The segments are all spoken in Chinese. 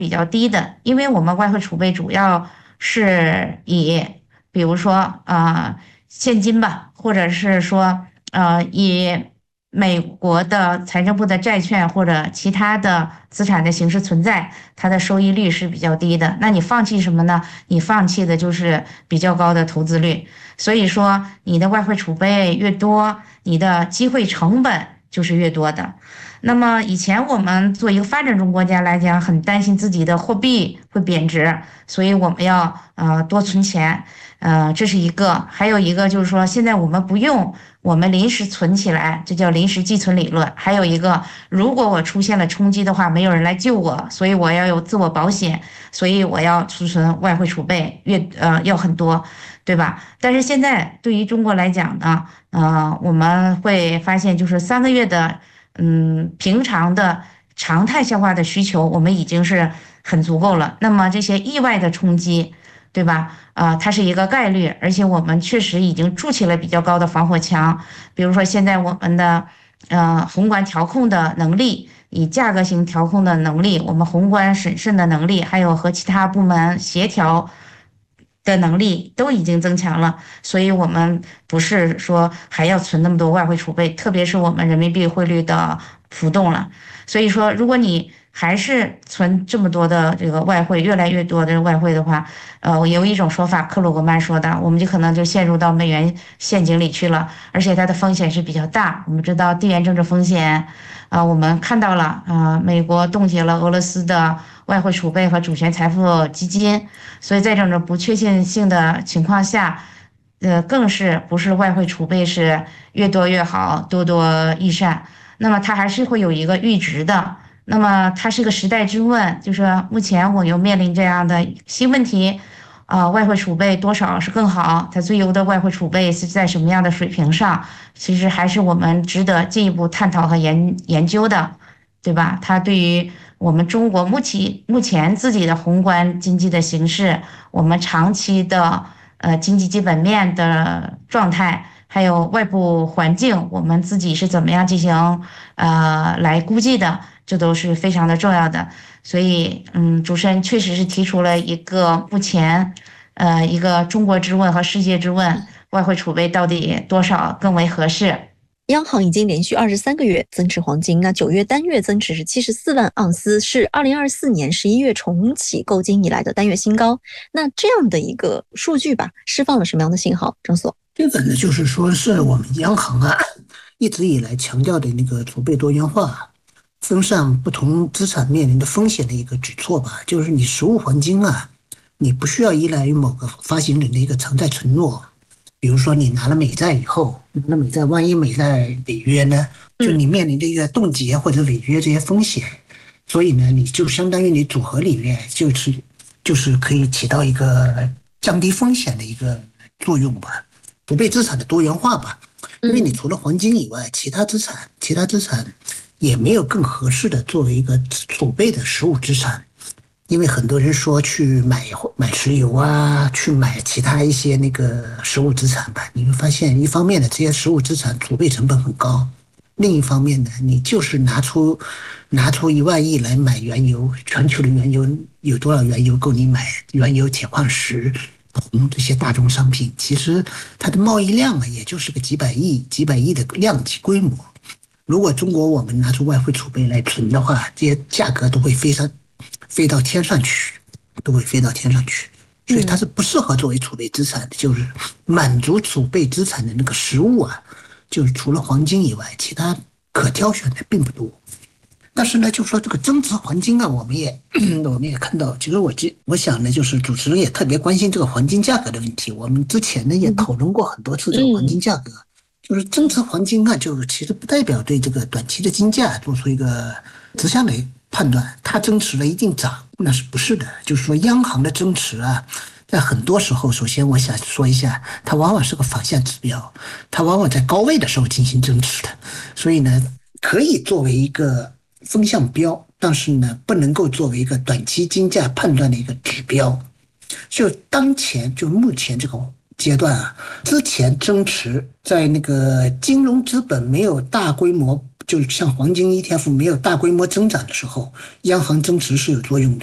比较低的，因为我们外汇储备主要是以，比如说现金吧，或者是说以美国的财政部的债券或者其他的资产的形式存在，它的收益率是比较低的。那你放弃什么呢？你放弃的就是比较高的投资率。所以说，你的外汇储备越多，你的机会成本就是越多的。那么以前我们作为一个发展中国家来讲，很担心自己的货币会贬值，所以我们要多存钱，这是一个。还有一个就是说，现在我们不用，我们临时存起来，这叫临时寄存理论。还有一个，如果我出现了冲击的话，没有人来救我，所以我要有自我保险，所以我要储存外汇储备，要很多，对吧？但是现在对于中国来讲呢，我们会发现就是3个月的。平常的常态消化的需求，我们已经是很足够了。那么这些意外的冲击，对吧？它是一个概率，而且我们确实已经筑起了比较高的防火墙。比如说现在我们的宏观调控的能力，以价格型调控的能力，我们宏观审慎的能力，还有和其他部门协调的能力都已经增强了，所以我们不是说还要存那么多外汇储备，特别是我们人民币汇率的浮动了。所以说，如果你还是存这么多的这个外汇，越来越多的外汇的话，有一种说法，克鲁格曼说的，我们就可能就陷入到美元陷阱里去了，而且它的风险是比较大。我们知道地缘政治风险，我们看到了，美国冻结了俄罗斯的外汇储备和主权财富基金，所以在这种不确定性的情况下，更是不是外汇储备是越多越好，多多益善，那么它还是会有一个阈值的。那么它是个时代之问，就是目前我又面临这样的新问题，外汇储备多少是更好？它最优的外汇储备是在什么样的水平上？其实还是我们值得进一步探讨和研究的，对吧？它对于我们中国目前自己的宏观经济的形势，我们长期的经济基本面的状态，还有外部环境，我们自己是怎么样进行来估计的，这都是非常的重要的。所以，主持人确实是提出了一个目前一个中国之问和世界之问，外汇储备到底多少更为合适？ 央行已经连续23个月增持黄金，那9月单月增持是74万盎司，是2024年11月重启购金以来的单月新高。那这样的一个数据吧，释放了什么样的信号？张所， 这个呢，就是说是我们央行一直以来强调的那个储备多元化、分散不同资产面临的风险的一个举措吧。就是你实物黄金你不需要依赖于某个发行人的一个偿债承诺。比如说你拿了美债以后，那美债万一美债违约呢，就你面临的一个冻结或者违约这些风险，所以呢，你就相当于你组合里面就是可以起到一个降低风险的一个作用吧，储备资产的多元化吧。因为你除了黄金以外，其他资产也没有更合适的作为一个储备的实物资产。因为很多人说去买石油去买其他一些那个实物资产吧，你会发现，一方面呢，这些实物资产储备成本很高，另一方面呢，你就是拿出1万亿来买原油，全球的原油有多少原油够你买原油、铁矿石、铜这些大宗商品？其实它的贸易量也就是个几百亿的量级规模。如果中国我们拿出外汇储备来存的话，这些价格都会飞到天上去，所以它是不适合作为储备资产的，就是满足储备资产的那个实物就是除了黄金以外，其他可挑选的并不多。但是呢，就说这个增值黄金我们也看到，其实我想呢，就是主持人也特别关心这个黄金价格的问题。我们之前呢也讨论过很多次这个黄金价格，就是增值黄金就是其实不代表对这个短期的金价做出一个直向的判断，它增持了一定涨，那是不是的？就是说，央行的增持在很多时候，首先我想说一下，它往往是个反向指标，它往往在高位的时候进行增持的，所以呢，可以作为一个风向标，但是呢，不能够作为一个短期金价判断的一个指标。就目前这个阶段之前增持在那个金融资本没有大规模。就像黄金 ETF 没有大规模增长的时候，央行增持是有作用的。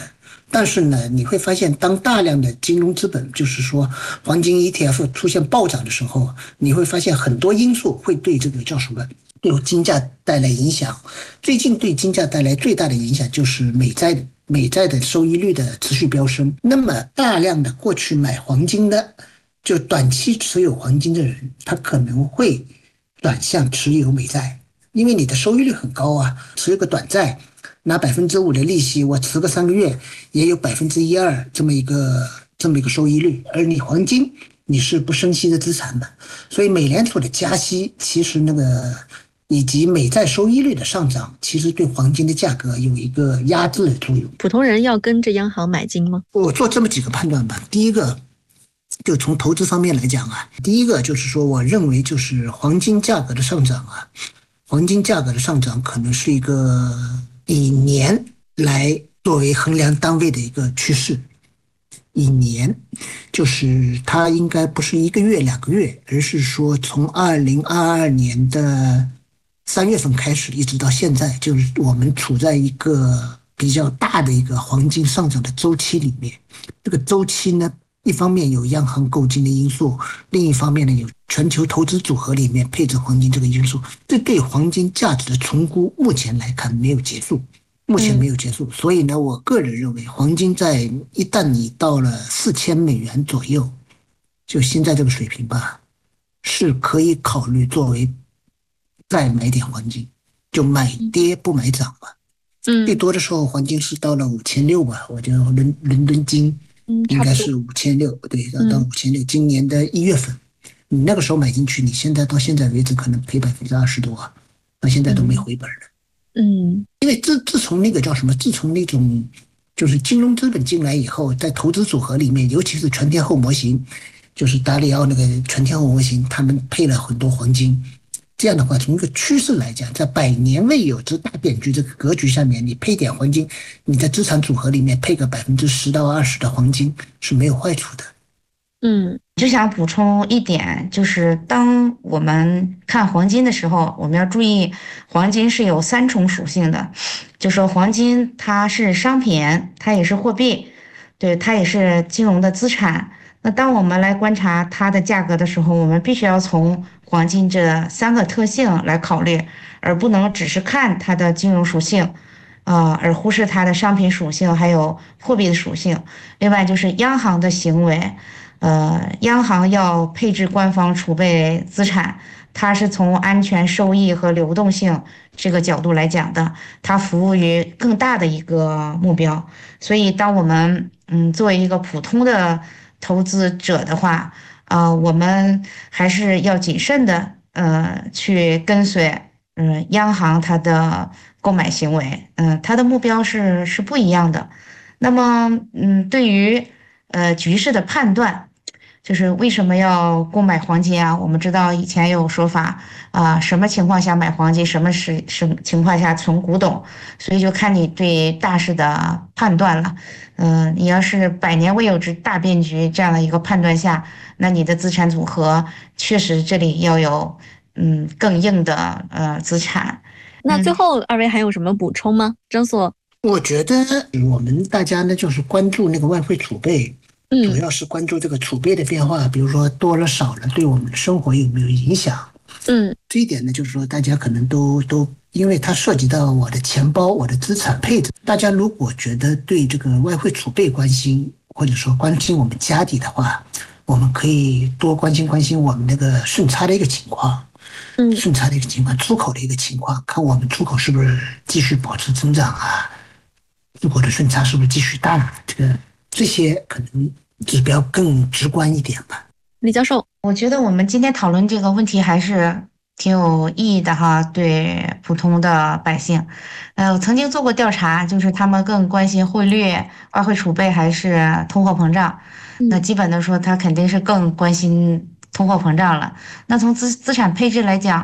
但是呢，你会发现，当大量的金融资本，就是说黄金 ETF 出现暴涨的时候，你会发现很多因素会对这个叫什么，对金价带来影响。最近对金价带来最大的影响就是美债的收益率的持续飙升。那么大量的过去买黄金的，就短期持有黄金的人，他可能会转向持有美债，因为你的收益率很高啊，持有个短债。拿5%的利息，我持个3个月也有1%-2%这么一个收益率，而你黄金你是不升息的资产的，所以美联储的加息其实以及美债收益率的上涨，其实对黄金的价格有一个压制的作用。 普通人要跟着央行买金吗？ 我做这么几个判断吧。第一个，就从投资方面来讲啊，第一个就是说，我认为就是黄金价格的上涨啊，黄金价格的上涨可能是一个以年来作为衡量单位的一个趋势。一年，就是它应该不是1个月、2个月，而是说从2022年的3月份开始，一直到现在，就是我们处在一个比较大的一个黄金上涨的周期里面。这个周期呢，一方面有央行购金的因素，另一方面呢有全球投资组合里面配置黄金这个因素。这对黄金价值的重估，目前来看没有结束。目前没有结束，所以呢，我个人认为，黄金一旦你到了$4000左右，就现在这个水平吧，是可以考虑作为再买点黄金，就买跌不买涨吧。最多的时候黄金是到了5600吧，我觉得伦敦金应该是5600，对，到5600。今年的1月份，你那个时候买进去，你现在到现在为止可能赔20%多啊，到现在都没回本了。因为自从那个叫什么，自从那种就是金融资本进来以后，在投资组合里面，尤其是全天候模型，就是达里奥那个全天候模型，他们配了很多黄金。这样的话，从一个趋势来讲，在百年未有之大变局这个格局下面，你配点黄金，你在资产组合里面配个10%到20%的黄金是没有坏处的。 就想补充一点，就是当我们看黄金的时候，我们要注意，黄金是有3重属性的。就说黄金它是商品，它也是货币，对，它也是金融的资产。那当我们来观察它的价格的时候，我们必须要从黄金这3个特性来考虑，而不能只是看它的金融属性，而忽视它的商品属性还有货币的属性。另外就是央行的行为。央行要配置官方储备资产，它是从安全、收益和流动性这个角度来讲的，它服务于更大的一个目标。所以，当我们作为一个普通的投资者的话，我们还是要谨慎的去跟随央行它的购买行为，它的目标是不一样的。那么对于局势的判断。就是为什么要购买黄金啊？我们知道以前有说法什么情况下买黄金，什么情况下存古董，所以就看你对大势的判断了。你要是百年未有之大变局这样的一个判断下，那你的资产组合确实这里要有更硬的资产。 那最后二位还有什么补充吗？张所， 我觉得我们大家呢就是关注那个外汇储备。主要是关注这个储备的变化，比如说多了少了，对我们的生活有没有影响？这一点呢，就是说大家可能都因为它涉及到我的钱包、我的资产配置。大家如果觉得对这个外汇储备关心，或者说关心我们家底的话，我们可以多关心我们那个顺差的一个情况，顺差的一个情况，出口的一个情况，看我们出口是不是继续保持增长啊，出口的顺差是不是继续大，这些可能指标更直观一点吧。 李教授， 我觉得我们今天讨论这个问题还是挺有意义的哈，对普通的百姓。我曾经做过调查，就是他们更关心汇率、外汇储备还是通货膨胀。那基本的说，他肯定是更关心通货膨胀了。那从资产配置来讲，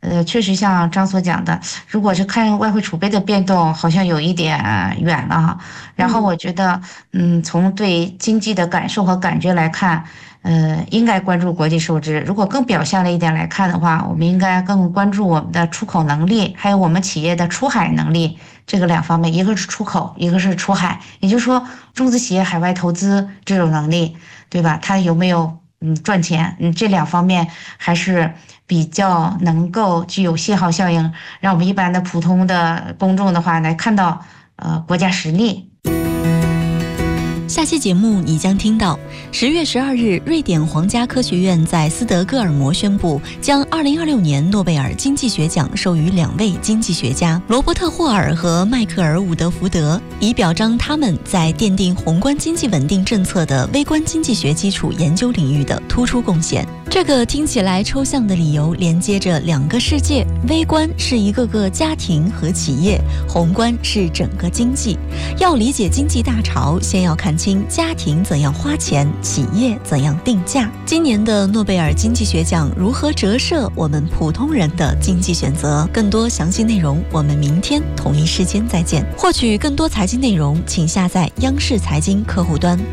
确实像张所讲的，如果是看外汇储备的变动，好像有一点远了哈。然后我觉得，从对经济的感受和感觉来看，应该关注国际收支。如果更表象的一点来看的话，我们应该更关注我们的出口能力，还有我们企业的出海能力这个两方面，一个是出口，一个是出海。也就是说，中资企业海外投资这种能力，对吧？它有没有赚钱？这两方面还是比较能够具有信号效应，让我们一般的普通的公众的话来看到国家实力。 下期节目你将听到10月12日，瑞典皇家科学院在斯德哥尔摩宣布，将2026年诺贝尔经济学奖授予2位经济学家罗伯特·霍尔和迈克尔·伍德福德，以表彰他们在奠定宏观经济稳定政策的微观经济学基础研究领域的突出贡献。这个听起来抽象的理由连接着2个世界，微观是一个个家庭和企业，宏观是整个经济。要理解经济大潮，先要看清家庭怎样花钱，企业怎样定价。今年的诺贝尔经济学奖如何折射我们普通人的经济选择？更多详细内容，我们明天同一时间再见。获取更多财经内容，请下载央视财经客户端。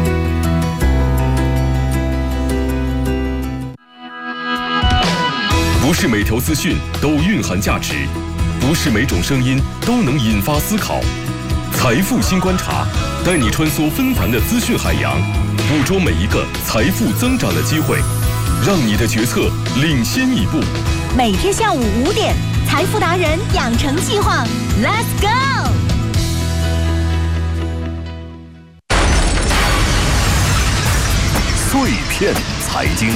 不是每条资讯都蕴含价值，不是每种声音都能引发思考。财富新观察，带你穿梭纷繁的资讯海洋，捕捉每一个财富增长的机会，让你的决策领先一步。 每天下午5点，财富达人养成计划 ，Let's go！ 碎片财经。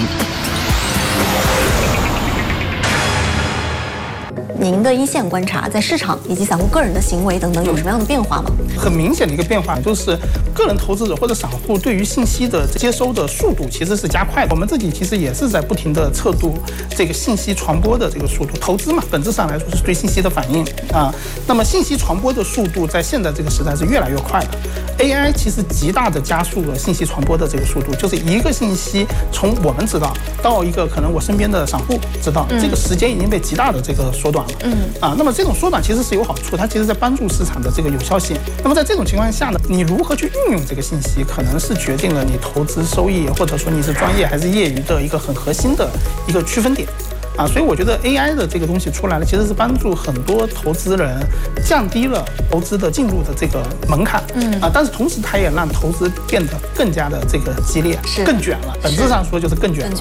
您的一线观察，在市场以及散户个人的行为等等有什么样的变化吗？ 很明显的一个变化就是个人投资者或者散户对于信息的接收的速度其实是加快的。我们自己其实也是在不停的测度这个信息传播的这个速度。投资嘛，本质上来说是对信息的反应啊。那么信息传播的速度在现在这个时代是越来越快的。AI 其实极大的加速了信息传播的这个速度，就是一个信息从我们知道到一个可能我身边的散户知道，这个时间已经被极大的这个缩短了。那么这种缩短其实是有好处，它其实在帮助市场的这个有效性。那么在这种情况下呢，你如何去运用这个信息，可能是决定了你投资收益，或者说你是专业还是业余的一个很核心的一个区分点。所以我觉得 AI 的这个东西出来了，其实是帮助很多投资人降低了投资的进入的这个门槛，但是同时它也让投资变得更加的这个激烈，更卷了。本质上说就是更卷了。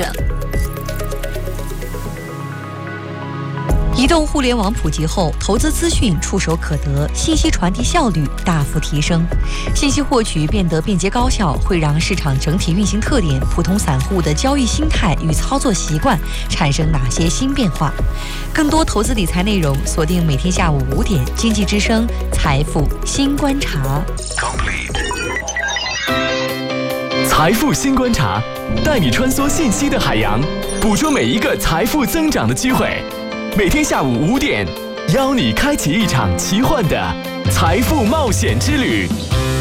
移动互联网普及后，投资资讯触手可得，信息传递效率大幅提升，信息获取变得便捷高效，会让市场整体运行特点、普通散户的交易心态与操作习惯产生哪些新变化？更多投资理财内容，锁定每天下午5点，经济之声财富新观察。 财富新观察，带你穿梭信息的海洋，捕捉每一个财富增长的机会。每天下午5点，邀你开启一场奇幻的财富冒险之旅。